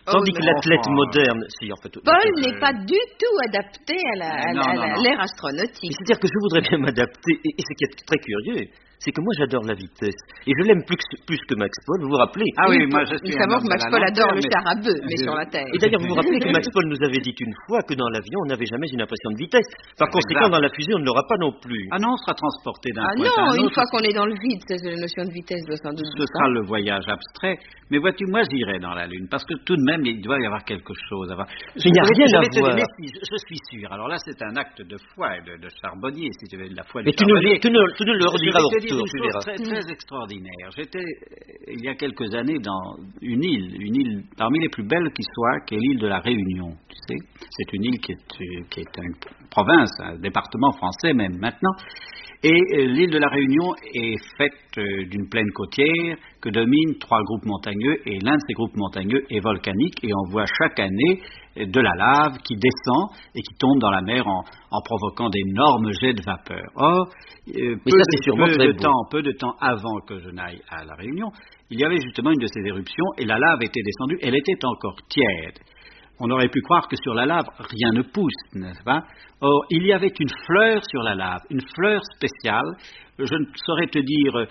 Tandis que l'athlète moderne, si en fait... Paul n'est pas du tout adapté à l'ère astronautique. C'est-à-dire que je voudrais bien m'adapter, et ce qui est très curieux, c'est que moi j'adore la vitesse, et je l'aime plus que Max Paul, vous vous rappelez? Ah oui, moi je suis... Nous savons que Max Paul adore le char à bœuf, mais sur la Terre. Et d'ailleurs, vous vous rappelez que Max Paul nous avait dit une fois que dans l'avion, on n'avait jamais une impression de vitesse. Par conséquent, dans la fusée, on ne l'aura pas non plus. Ah non, on sera transporté d'un point à un Ah autre. non, une fois qu'on est dans le vide, la notion de vitesse doit sans doute... Ce sera le voyage abstrait. Mais vois-tu, moi j'irai dans la Lune, parce que tout de même, il doit y avoir quelque chose à voir. Il n'y a rien à voir. Je suis sûr. Alors là, c'est un acte de foi, de charbonnier, si tu veux, de la foi du mais charbonnier. Tu ne le rediras au retour, tu verras. Très extraordinaire. J'étais, il y a quelques années, dans une île parmi les plus belles qui soit, qui est l'île de la Réunion, tu sais. C'est une île qui est une province, un département français même maintenant. Et l'île de la Réunion est faite d'une plaine côtière que dominent 3 groupes montagneux, et l'un de ces groupes montagneux est volcanique, et on voit chaque année de la lave qui descend et qui tombe dans la mer en provoquant d'énormes jets de vapeur. Or, peu de temps avant que je n'aille à la Réunion, il y avait justement une de ces éruptions, et la lave était descendue, elle était encore tiède. On aurait pu croire que sur la lave, rien ne pousse, n'est-ce pas? Or, il y avait une fleur sur la lave, une fleur spéciale. Je ne saurais te dire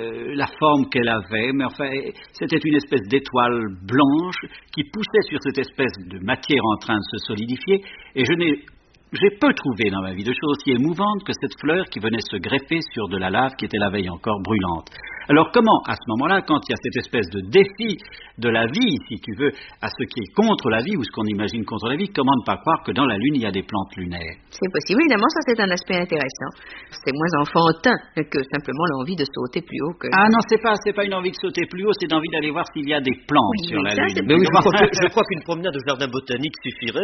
la forme qu'elle avait, mais enfin, c'était une espèce d'étoile blanche qui poussait sur cette espèce de matière en train de se solidifier, et j'ai peu trouvé dans ma vie de choses aussi émouvantes que cette fleur qui venait se greffer sur de la lave qui était la veille encore brûlante. Alors comment, à ce moment-là, quand il y a cette espèce de défi de la vie, si tu veux, à ce qui est contre la vie ou ce qu'on imagine contre la vie, comment ne pas croire que dans la Lune, il y a des plantes lunaires? C'est possible, évidemment, ça c'est un aspect intéressant. C'est moins enfantin que simplement l'envie de sauter plus haut que... Ah non, c'est pas une envie de sauter plus haut, c'est d'envie d'aller voir s'il y a des plantes sur la Lune. Mais oui, je crois qu'une promenade au jardin botanique suffirait.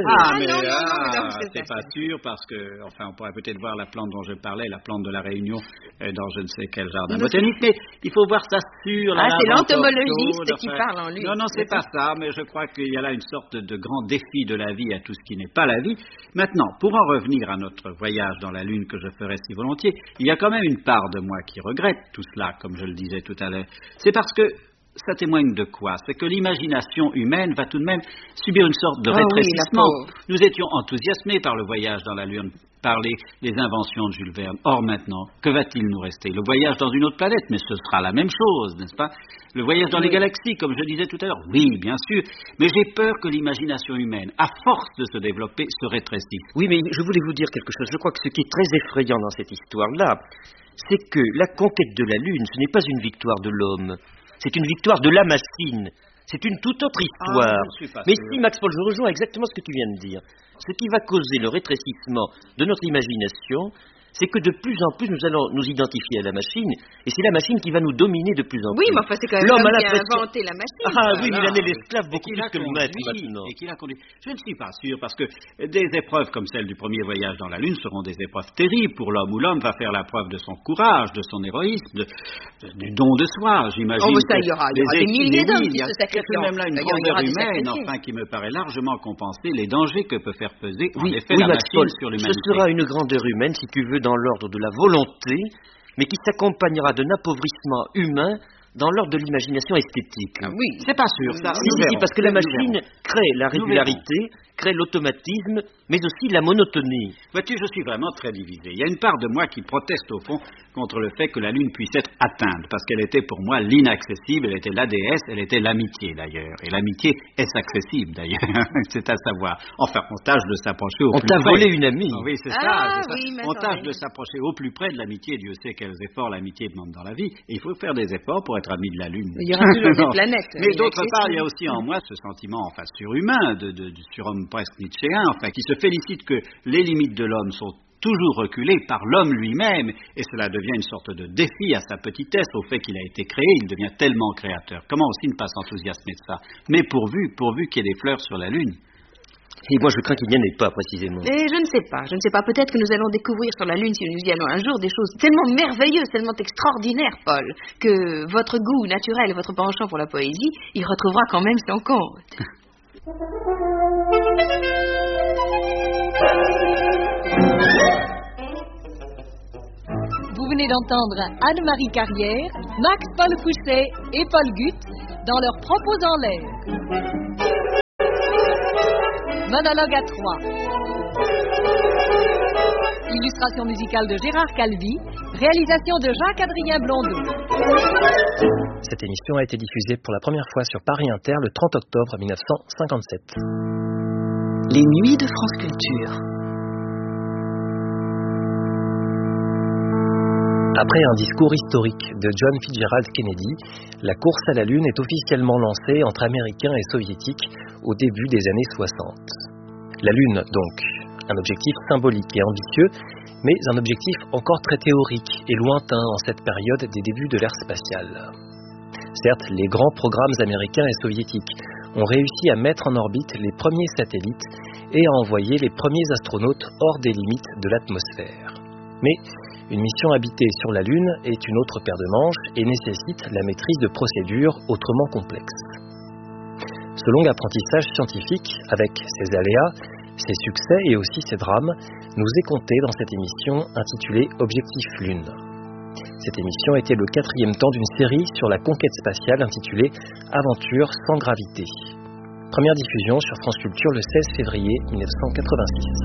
Non, c'est pas sûr, parce que, enfin, on pourrait peut-être voir la plante dont je parlais, la plante de la Réunion, dans je ne sais quel jardin botanique, mais il faut voir ça sur la lave. C'est l'entomologiste qui parle en lui. Non, c'est pas ça, mais je crois qu'il y a là une sorte de grand défi de la vie à tout ce qui n'est pas la vie. Maintenant, pour en revenir à notre voyage dans la Lune que je ferais si volontiers, il y a quand même une part de moi qui regrette tout cela, comme je le disais tout à l'heure. C'est parce que ça témoigne de quoi? C'est que l'imagination humaine va tout de même subir une sorte de rétrécissement. Nous étions enthousiasmés par le voyage dans la Lune, par les inventions de Jules Verne. Or maintenant, que va-t-il nous rester? Le voyage dans une autre planète, mais ce sera la même chose, n'est-ce pas? Le voyage dans les galaxies, comme je disais tout à l'heure, oui, bien sûr, mais j'ai peur que l'imagination humaine, à force de se développer, se rétrécisse. Oui, mais je voulais vous dire quelque chose. Je crois que ce qui est très effrayant dans cette histoire-là, c'est que la conquête de la Lune, ce n'est pas une victoire de l'homme. C'est une victoire de la machine. C'est une toute autre histoire. Mais si, Max Paul, je rejoins exactement ce que tu viens de dire. Ce qui va causer le rétrécissement de notre imagination, c'est que de plus en plus nous allons nous identifier à la machine, et c'est la machine qui va nous dominer de plus en plus. Oui, mais enfin, c'est quand même l'homme qui a inventé la machine. Ah oui, mais il en est l'esclave beaucoup plus que le maître maintenant. Et qui l'a conduit. Je ne suis pas sûr, parce que des épreuves comme celle du premier voyage dans la Lune seront des épreuves terribles pour l'homme, où l'homme va faire la preuve de son courage, de son héroïsme, du don de soi, j'imagine. Oh, ça, il y aura des milliers d'hommes qui se sacrifieront. Même là une grandeur humaine, enfin, qui me paraît largement compenser les dangers que peut faire peser, en effet, la machine sur l'humanité. Ce sera une grandeur humaine, si tu veux, dans l'ordre de la volonté, mais qui s'accompagnera d'un appauvrissement humain dans l'ordre de l'imagination esthétique. Ah oui, c'est pas sûr, ça. Si, parce que la machine crée la régularité, crée l'automatisme, mais aussi la monotonie. Vois-tu, je suis vraiment très divisé. Il y a une part de moi qui proteste au fond contre le fait que la Lune puisse être atteinte, parce qu'elle était pour moi l'inaccessible, elle était la déesse, elle était l'amitié d'ailleurs. Et l'amitié est accessible d'ailleurs, c'est à savoir. Enfin, on tâche de s'approcher au plus près. On t'a volé une amie. Ah, oui, c'est ça. Oui, on tâche de s'approcher au plus près de l'amitié. Dieu sait quels efforts l'amitié demande dans la vie. Et il faut faire des efforts pour être ami de la Lune. Il y aura toujours des planètes. Mais d'autre part, il y a aussi en moi ce sentiment, enfin, surhumain, du surhomme presque nietzschéen, enfin, qui se félicite que les limites de l'homme sont toujours reculées par l'homme lui-même, et cela devient une sorte de défi à sa petitesse, au fait qu'il a été créé, il devient tellement créateur. Comment aussi ne pas s'enthousiasmer de ça? Mais pourvu qu'il y ait des fleurs sur la Lune. Et moi, je crains qu'il n'y en ait pas, précisément. Et je ne sais pas. Peut-être que nous allons découvrir sur la Lune, si nous y allons un jour, des choses tellement merveilleuses, tellement extraordinaires, Paul, que votre goût naturel et votre penchant pour la poésie, il retrouvera quand même son compte. Vous venez d'entendre Anne-Marie Carrière, Max Paul Pousset et Paul Guth dans leurs propos en l'air. Monologue à 3. Illustration musicale de Gérard Calvi. Réalisation de Jacques-Adrien Blondeau. Cette émission a été diffusée pour la première fois sur Paris Inter le 30 octobre 1957. Les Nuits de France Culture. Après un discours historique de John Fitzgerald Kennedy, la course à la Lune est officiellement lancée entre Américains et Soviétiques au début des années 60. La Lune, donc, un objectif symbolique et ambitieux, mais un objectif encore très théorique et lointain en cette période des débuts de l'ère spatiale. Certes, les grands programmes américains et soviétiques ont réussi à mettre en orbite les premiers satellites et à envoyer les premiers astronautes hors des limites de l'atmosphère. Mais une mission habitée sur la Lune est une autre paire de manches et nécessite la maîtrise de procédures autrement complexes. Ce long apprentissage scientifique, avec ses aléas, ses succès et aussi ses drames, nous est conté dans cette émission intitulée Objectif Lune. Cette émission était le 4e temps d'une série sur la conquête spatiale intitulée Aventure sans gravité. Première diffusion sur France Culture le 16 février 1986.